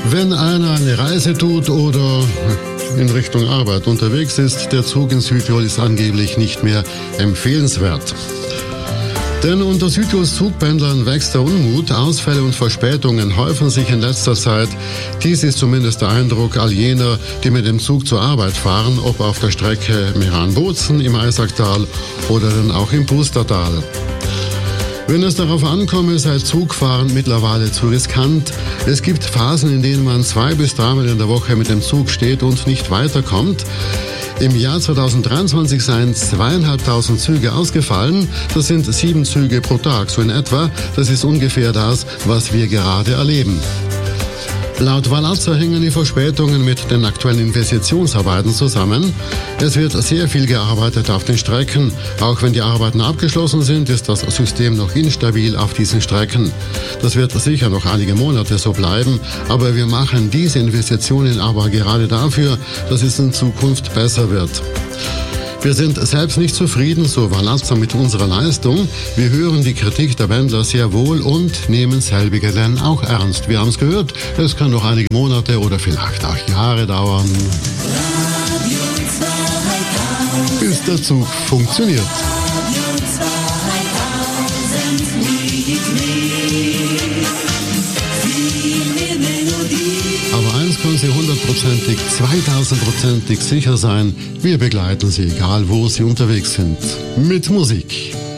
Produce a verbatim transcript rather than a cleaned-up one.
Wenn einer eine Reise tut oder in Richtung Arbeit unterwegs ist, der Zug in Südtirol ist angeblich nicht mehr empfehlenswert. Denn unter Südtirols Zugpendlern wächst der Unmut. Ausfälle und Verspätungen häufen sich in letzter Zeit. Dies ist zumindest der Eindruck all jener, die mit dem Zug zur Arbeit fahren, ob auf der Strecke Meran-Bozen im Eisacktal oder dann auch im Pustertal. Wenn es darauf ankomme, sei Zugfahren mittlerweile zu riskant. Es gibt Phasen, in denen man zwei bis dreimal in der Woche mit dem Zug steht und nicht weiterkommt. Im Jahr zweitausenddreiundzwanzig seien zweieinhalbtausend Züge ausgefallen. Das sind sieben Züge pro Tag, so in etwa. Das ist ungefähr das, was wir gerade erleben. Laut Valazza hängen die Verspätungen mit den aktuellen Investitionsarbeiten zusammen. Es wird sehr viel gearbeitet auf den Strecken. Auch wenn die Arbeiten abgeschlossen sind, ist das System noch instabil auf diesen Strecken. Das wird sicher noch einige Monate so bleiben, aber wir machen diese Investitionen aber gerade dafür, dass es in Zukunft besser wird. Wir sind selbst nicht zufrieden, so Valazza, mit unserer Leistung. Wir hören die Kritik der Pendler sehr wohl und nehmen selbige dann auch ernst. Wir haben es gehört, es kann noch einige Monate oder vielleicht auch Jahre dauern, bis der Zug funktioniert. Aber eins können Sie hundertprozentig, zweitausendprozentig sicher sein, wir begleiten Sie, egal wo Sie unterwegs sind, mit Musik.